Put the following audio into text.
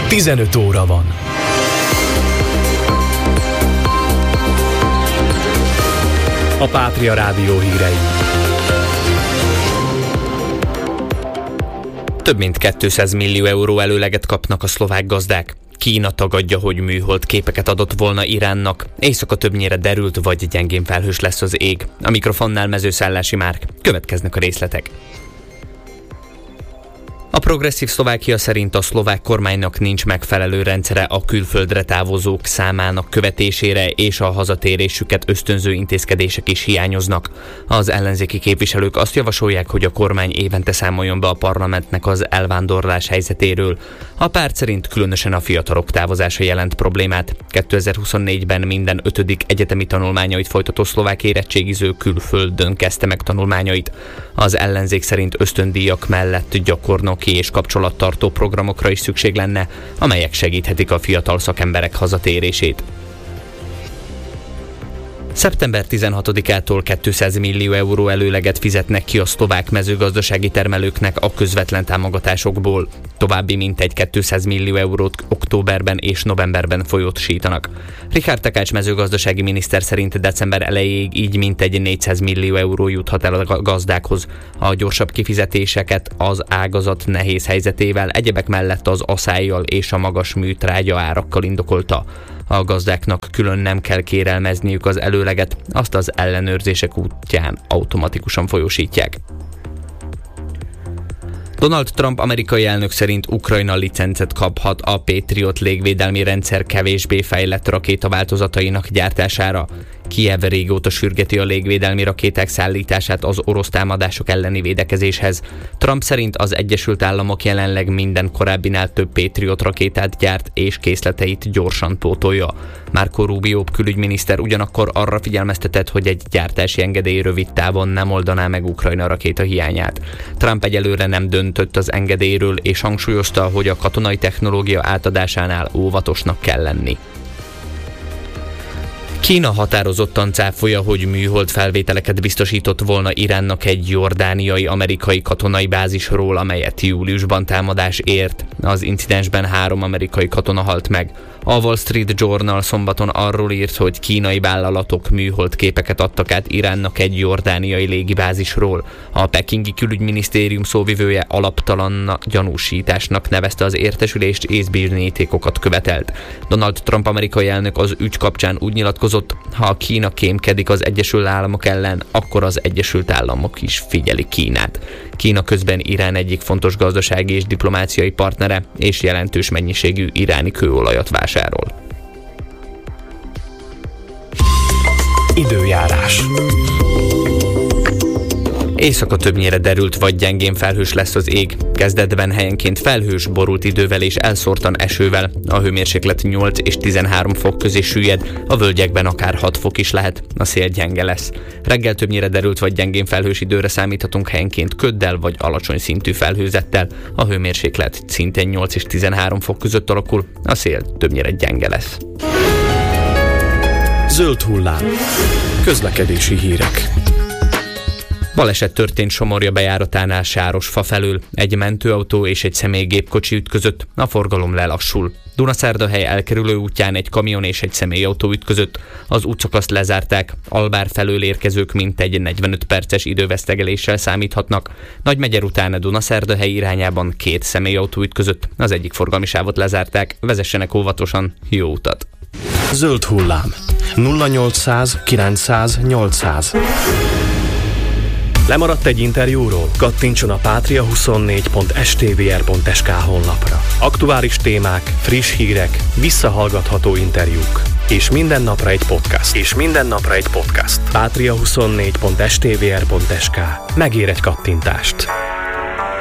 15 óra van. A Pátria Rádió hírei. Több mint 200 millió euró előleget kapnak a szlovák gazdák. Kína tagadja, hogy műhold képeket adott volna Iránnak. Éjszaka többnyire derült vagy gyengén felhős lesz az ég. A mikrofonnál Mezőszállási Márk. Következnek a részletek. A Progresszív Szlovákia szerint a szlovák kormánynak nincs megfelelő rendszere a külföldre távozók számának követésére, és a hazatérésüket ösztönző intézkedések is hiányoznak. Az ellenzéki képviselők azt javasolják, hogy a kormány évente számoljon be a parlamentnek az elvándorlás helyzetéről. A párt szerint különösen a fiatalok távozása jelent problémát. 2024-ben minden 5. egyetemi tanulmányait folytató szlovák érettségiző külföldön kezdte meg tanulmányait. Az ellenzék szerint ösztöndíjak mellett gyakornoki és kapcsolattartó programokra is szükség lenne, amelyek segíthetik a fiatal szakemberek hazatérését. Szeptember 16-ától 200 millió euró előleget fizetnek ki a szlovák mezőgazdasági termelőknek a közvetlen támogatásokból. További mintegy 200 millió eurót októberben és novemberben folyósítanak. Richard Takács mezőgazdasági miniszter szerint december elejéig így mintegy 400 millió euró juthat el a gazdákhoz. A gyorsabb kifizetéseket az ágazat nehéz helyzetével, egyebek mellett az aszályjal és a magas műtrágya árakkal indokolta. A gazdáknak külön nem kell kérelmezniük az előleget, azt az ellenőrzések útján automatikusan folyósítják. Donald Trump amerikai elnök szerint Ukrajna licencet kaphat a Patriot légvédelmi rendszer kevésbé fejlett rakétaváltozatainak gyártására. Kijev régóta sürgeti a légvédelmi rakéták szállítását az orosz támadások elleni védekezéshez. Trump szerint az Egyesült Államok jelenleg minden korábbinál több Patriot rakétát gyárt és készleteit gyorsan pótolja. Marco Rubio külügyminiszter ugyanakkor arra figyelmeztetett, hogy egy gyártási engedély rövid távon nem oldaná meg Ukrajna rakéta hiányát. Trump egyelőre nem döntött az engedélyről és hangsúlyozta, hogy a katonai technológia átadásánál óvatosnak kell lenni. Kína határozottan cáfolja, hogy műhold felvételeket biztosított volna Iránnak egy jordániai amerikai katonai bázisról, amelyet júliusban támadás ért. Az incidensben 3 amerikai katona halt meg. A Wall Street Journal szombaton arról írt, hogy kínai vállalatok műhold képeket adtak át Iránnak egy jordániai légibázisról. A pekingi külügyminisztérium szóvivője alaptalan gyanúsításnak nevezte az értesülést és bizonyítékokat követelt. Donald Trump amerikai elnök az ügy kapcsán úgy nyilatkozott, ha Kína kémkedik az Egyesült Államok ellen, akkor az Egyesült Államok is figyeli Kínát. Kína közben Irán egyik fontos gazdasági és diplomáciai partnere, és jelentős mennyiségű iráni kőolajat vásárol. Időjárás. Éjszaka többnyire derült vagy gyengén felhős lesz az ég. Kezdetben helyenként felhős, borult idővel és elszórtan esővel. A hőmérséklet 8 és 13 fok közé süllyed, a völgyekben akár 6 fok is lehet, a szél gyenge lesz. Reggel többnyire derült vagy gyengén felhős időre számíthatunk, helyenként köddel vagy alacsony szintű felhőzettel. A hőmérséklet szintén 8 és 13 fok között alakul, a szél többnyire gyenge lesz. Zöld hullám. Közlekedési hírek. Baleset történt Somorja bejáratánál Sárosfa felől. Egy mentőautó és egy személygépkocsi ütközött, a forgalom lelassul. Dunaszárdahely elkerülő útján egy kamion és egy személyautó ütközött. Az útszakaszt lezárták, Albár felől érkezők mintegy 45 perces idővesztegeléssel számíthatnak. Nagymegyer után Dunaszárdahely irányában 2 személyautó ütközött, az egyik forgalmi sávot lezárták, vezessenek óvatosan, jó utat! Zöld hullám. 0800 900 800. Lemaradt egy interjúról? Kattintson a patria24.stvr.sk honlapra. Aktuális témák, friss hírek, visszahallgatható interjúk. És minden napra egy podcast. Patria24.stvr.sk. Megér egy kattintást.